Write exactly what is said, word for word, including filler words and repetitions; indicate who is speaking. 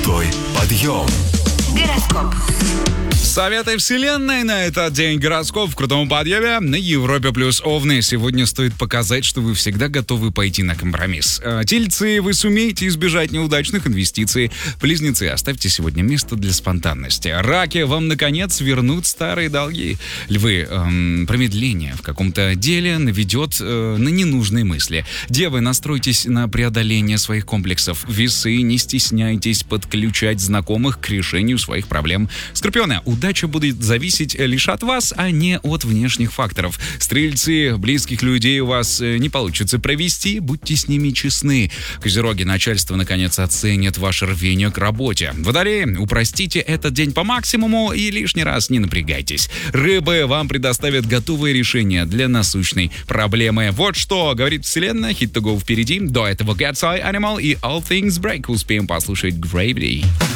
Speaker 1: Крутой подъем.
Speaker 2: Гороскоп.
Speaker 3: Советы вселенной на этот день. Гороскоп в крутом подъеме на Европе плюс Овны. Сегодня стоит показать, что вы всегда готовы пойти на компромисс. А, Тельцы, вы сумеете избежать неудачных инвестиций. Близнецы, оставьте сегодня место для спонтанности. Раки, вам наконец вернут старые долги. Львы, эм, промедление в каком-то деле наведет э, на ненужные мысли. Девы, настройтесь на преодоление своих комплексов. Весы, не стесняйтесь подключать знакомых к решению своих проблем. Скорпионы, удача будет зависеть лишь от вас, а не от внешних факторов. Стрельцы, близких людей у вас не получится провести, будьте с ними честны. Козероги, начальство наконец оценит ваше рвение к работе. Водолеи, упростите этот день по максимуму и лишний раз не напрягайтесь. Рыбы, вам предоставят готовые решения для насущной проблемы. Вот что говорит вселенная, хит to go впереди. До этого Cat's Eye Animal и All Things Break. Успеем послушать Gravity.